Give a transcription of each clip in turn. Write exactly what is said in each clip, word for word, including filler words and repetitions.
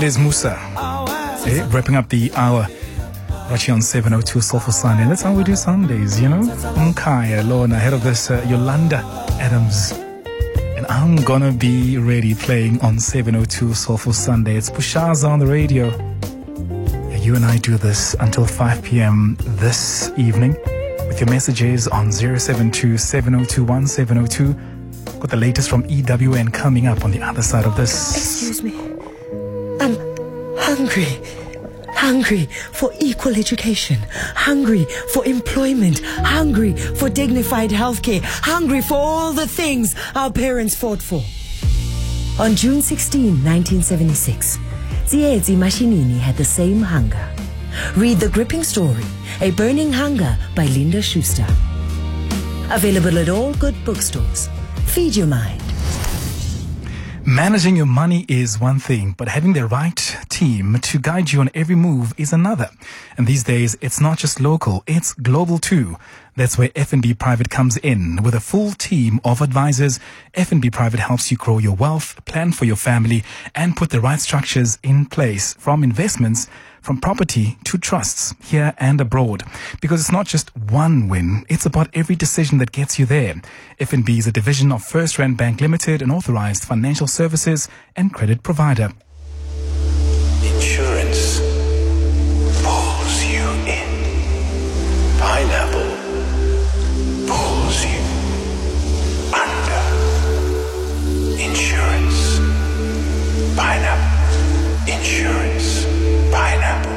It is Musa, eh, wrapping up the hour right here on seven oh two Soulful Sunday. That's how we do Sundays, you know. Mkaya Lorna, ahead of this, uh, Yolanda Adams. And I'm gonna be ready playing on seven oh two Soulful Sunday. It's Pushaza on the radio. Yeah, you and I do this until five p.m. this evening with your messages on zero seven two, seven oh two, one seven oh two. Got the latest from E W N coming up on the other side of this. Excuse me. I'm hungry. Hungry for equal education. Hungry for employment. Hungry for dignified healthcare. Hungry for all the things our parents fought for. On June sixteenth, nineteen seventy-six, Tsietsi Mashinini had the same hunger. Read The Gripping Story, A Burning Hunger by Linda Schuster. Available at all good bookstores. Feed your mind. Managing your money is one thing, but having the right team to guide you on every move is another. And these days, it's not just local, it's global too. That's where F N B Private comes in. With a full team of advisors, F N B Private helps you grow your wealth, plan for your family, and put the right structures in place, from investments, from property to trusts, here and abroad. Because it's not just one win, it's about every decision that gets you there. F N B is a division of First Rand Bank Limited, an authorized financial services and credit provider. Insurance pulls you in. Pineapple pulls you under. Insurance. Pineapple. Insurance. Pineapple.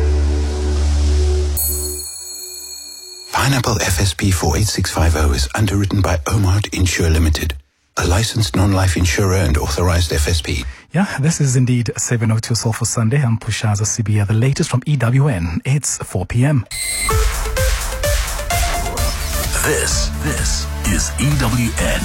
Pineapple F S P four eight six five zero is underwritten by Omart Insure Limited, a licensed non-life insurer and authorized F S P. Yeah, this is indeed seven oh two Soulful Sunday. I'm Pushaza Sibia, the latest from E W N. It's four p.m. This, this is E W N.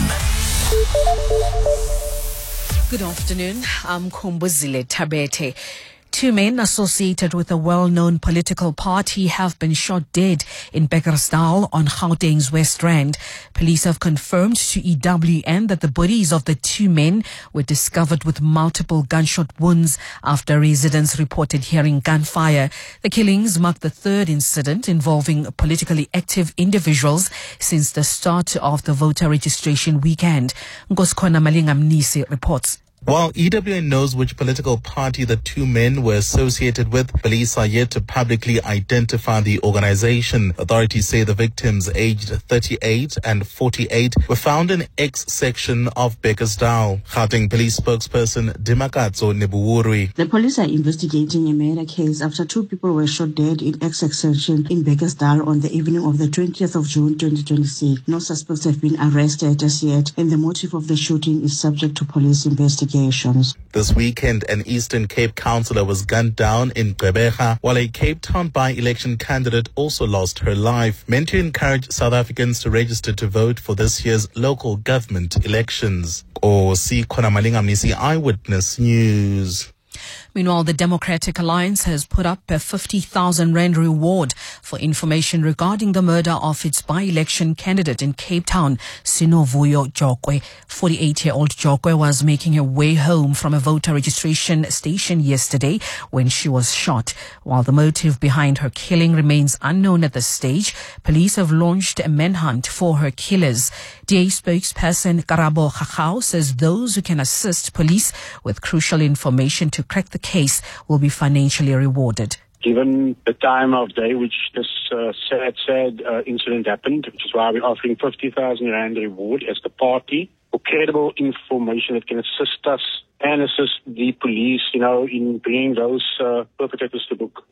Good afternoon. I'm Kumbuzile Tabete. Two men associated with a well-known political party have been shot dead in Bekkersdal on Gauteng's West Rand. Police have confirmed to E W N that the bodies of the two men were discovered with multiple gunshot wounds after residents reported hearing gunfire. The killings mark the third incident involving politically active individuals since the start of the voter registration weekend. Ngoskona Malingamnisi reports. While E W N knows which political party the two men were associated with, police are yet to publicly identify the organization. Authorities say the victims, aged thirty-eight and forty-eight, were found in X section of Bekkersdal. Gauteng police spokesperson Dimakatso Nebuwurwi. The police are investigating a murder case after two people were shot dead in X section in Bekkersdal on the evening of the twentieth of June twenty twenty-six. No suspects have been arrested as yet, and the motive of the shooting is subject to police investigation. This weekend, an Eastern Cape councillor was gunned down in Gqeberha, while a Cape Town by-election candidate also lost her life. Meant to encourage South Africans to register to vote for this year's local government elections. Or see Konamalingamnisi Eyewitness News. Meanwhile, the Democratic Alliance has put up a fifty thousand rand reward for information regarding the murder of its by-election candidate in Cape Town, Sinovuyo Jokwe. forty-eight-year-old Jokwe was making her way home from a voter registration station yesterday when she was shot. While the motive behind her killing remains unknown at this stage, police have launched a manhunt for her killers. D A spokesperson Karabo Khakao says those who can assist police with crucial information to crack the case will be financially rewarded. Given the time of day which this uh, sad, sad uh, incident happened, which is why we're offering fifty thousand rand reward as the party for credible information that can assist us and assist the police, you know, in bringing those uh, perpetrators to book.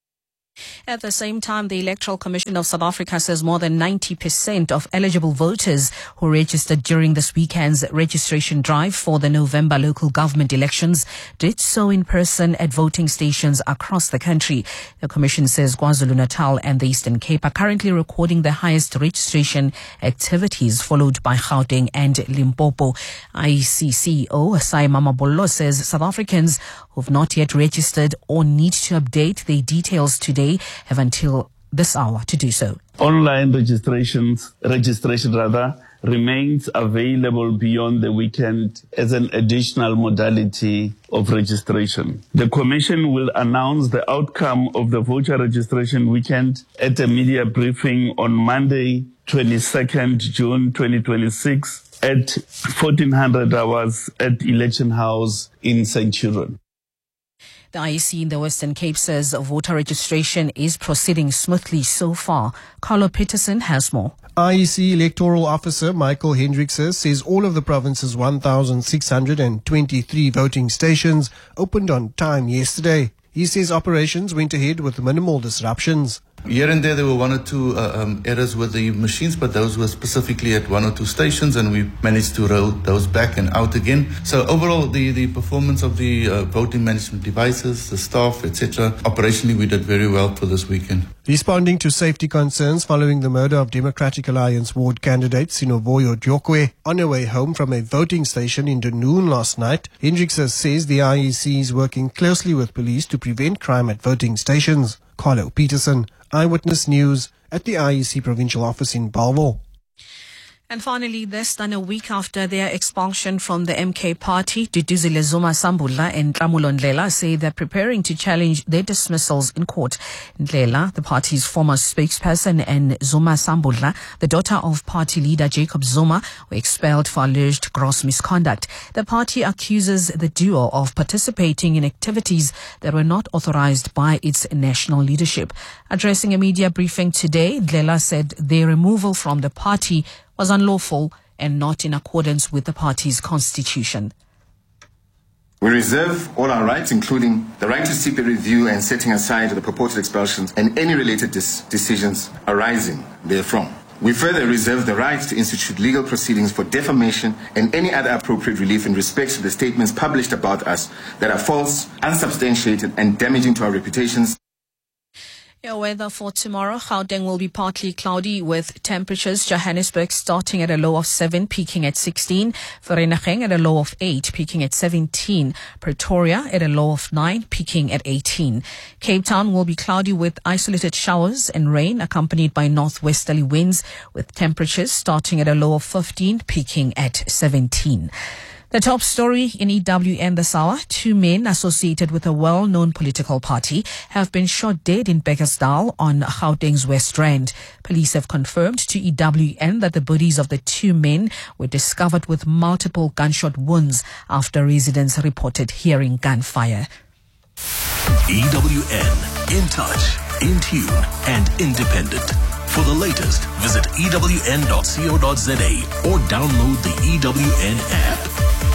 At the same time, the Electoral Commission of South Africa says more than ninety percent of eligible voters who registered during this weekend's registration drive for the November local government elections did so in person at voting stations across the country. The Commission says KwaZulu-Natal and the Eastern Cape are currently recording the highest registration activities, followed by Gauteng and Limpopo. I C C O Saima Mabollo says South Africans who've not yet registered or need to update their details today have until this hour to do so. Online registrations, registration rather, remains available beyond the weekend as an additional modality of registration. The Commission will announce the outcome of the voucher registration weekend at a media briefing on Monday, twenty-second June twenty twenty-six at fourteen hundred hours at Election House in Centurion. The I E C in the Western Cape says voter registration is proceeding smoothly so far. Carlo Peterson has more. I E C Electoral Officer Michael Hendrickse says all of the province's one thousand six hundred twenty-three voting stations opened on time yesterday. He says operations went ahead with minimal disruptions. Here and there, there were one or two uh, um, errors with the machines, but those were specifically at one or two stations, and we managed to roll those back and out again. So overall, the, the performance of the uh, voting management devices, the staff, et cetera, operationally, we did very well for this weekend. Responding to safety concerns following the murder of Democratic Alliance ward candidate Sinovoyo Jokwe on her way home from a voting station in Dunoon last night, Hendrickse says the I E C is working closely with police to prevent crime at voting stations. Carlo Peterson, Eyewitness News at the I E C Provincial Office in Bellville. And finally, less than a week after their expulsion from the M K party, Duduzile Zuma Sambula and Nhlamulo Ndlela say they're preparing to challenge their dismissals in court. Ndlela, the party's former spokesperson, and Zuma Sambula, the daughter of party leader Jacob Zuma, were expelled for alleged gross misconduct. The party accuses the duo of participating in activities that were not authorized by its national leadership. Addressing a media briefing today, Ndlela said their removal from the party was unlawful and not in accordance with the party's constitution. We reserve all our rights, including the right to seek the review and setting aside the purported expulsions and any related dis- decisions arising therefrom. We further reserve the right to institute legal proceedings for defamation and any other appropriate relief in respect to the statements published about us that are false, unsubstantiated, and damaging to our reputations. Your weather for tomorrow, Gauteng will be partly cloudy with temperatures. Johannesburg starting at a low of seven, peaking at sixteen. Vereeniging at a low of eight, peaking at seventeen. Pretoria at a low of nine, peaking at eighteen. Cape Town will be cloudy with isolated showers and rain accompanied by northwesterly winds with temperatures starting at a low of fifteen, peaking at seventeen. The top story in E W N this hour, two men associated with a well-known political party have been shot dead in Bekkersdal on Gauteng's West Rand. Police have confirmed to E W N that the bodies of the two men were discovered with multiple gunshot wounds after residents reported hearing gunfire. E W N, in touch, in tune, and independent. For the latest, visit E W N dot co dot za or download the E W N app.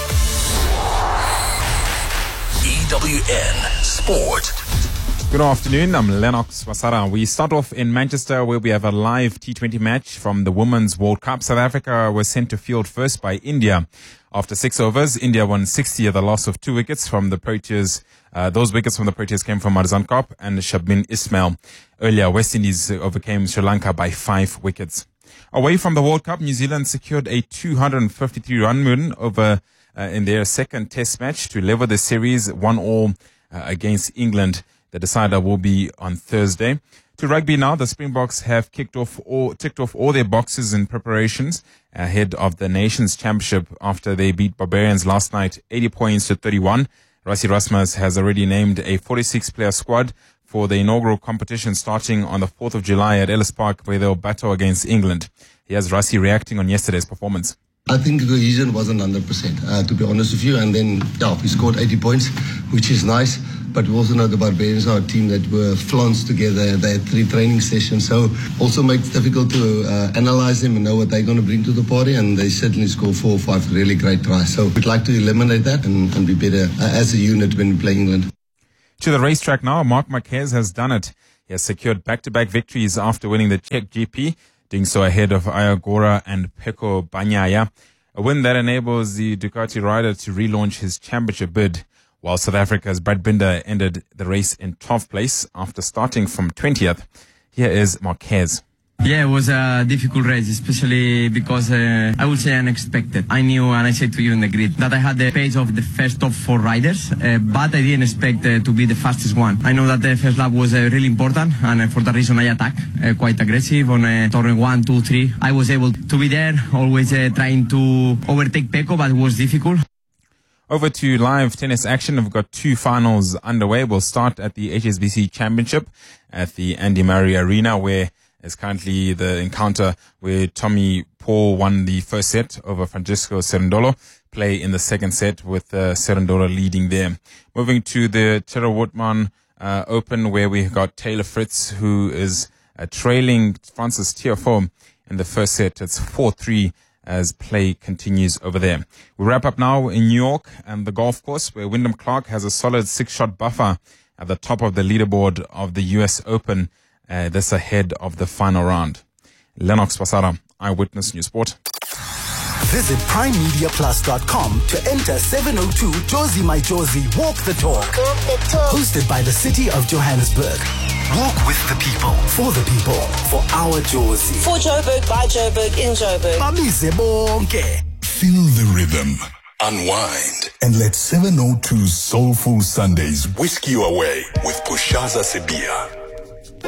E W N Sport. Good afternoon, I'm Lennox Wasara. We start off in Manchester where we have a live T twenty match from the Women's World Cup. South Africa was sent to field first by India. After six overs, India won sixty at the loss of two wickets from the Proteas. Uh, those wickets from the Proteas came from Marzan Kop and Shabmin Ismail. Earlier, West Indies overcame Sri Lanka by five wickets. Away from the World Cup, New Zealand secured a two hundred fifty-three run win over uh, in their second test match to level the series one all uh, against England. The decider will be on Thursday. To rugby now, the Springboks have kicked off all, ticked off all their boxes in preparations ahead of the Nations Championship after they beat Barbarians last night, eighty points to thirty-one. Rassie Erasmus has already named a forty-six player squad for the inaugural competition starting on the fourth of July at Ellis Park, where they'll battle against England. Here's Rassie reacting on yesterday's performance. I think the cohesion wasn't one hundred percent, uh, to be honest with you. And then, yeah, we scored eighty points, which is nice. But we also know the Barbarians are a team that were flaunts together. They had three training sessions. So also makes it difficult to uh, analyze them and know what they're going to bring to the party. And they certainly score four or five really great tries. So we'd like to eliminate that and, and be better uh, as a unit when we play England. To the racetrack now, Marc Marquez has done it. He has secured back-to-back victories after winning the Czech G P, doing so ahead of Ayagora and Pecco Bagnaia. A win that enables the Ducati rider to relaunch his championship bid, while South Africa's Brad Binder ended the race in twelfth place after starting from twentieth. Here is Marquez. Yeah, it was a difficult race, especially because uh, I would say unexpected. I knew, and I said to you in the grid, that I had the pace of the first top four riders, uh, but I didn't expect uh, to be the fastest one. I know that the first lap was uh, really important, and uh, for that reason I attacked uh, quite aggressive on uh, turn one, two, three. I was able to be there, always uh, trying to overtake Pecco, but it was difficult. Over to live tennis action. We've got two finals underway. We'll start at the H S B C Championship at the Andy Murray Arena, where is currently the encounter where Tommy Paul won the first set over Francisco Cerundolo. Play in the second set with uh, Cerundolo leading there. Moving to the Tara Woodman uh, Open, where we got Taylor Fritz, who is uh, trailing Francis Tiafoe in the first set. It's four three as play continues over there. We wrap up now in New York and the golf course, where Wyndham Clark has a solid six-shot buffer at the top of the leaderboard of the U S Open. Uh, this ahead of the final round. Lennox Wasara, Eyewitness News Sport. Visit prime media plus dot com to enter seven oh two Josie My Josie Walk the Talk. Walk the Talk. Hosted by the City of Johannesburg. Walk with the people, for the people, for our Josie. For Joburg, by Joburg, in Joburg. Bamize bonke. Feel the rhythm, unwind, and let seven oh two's Soulful Sundays whisk you away with Pushaza Sebia.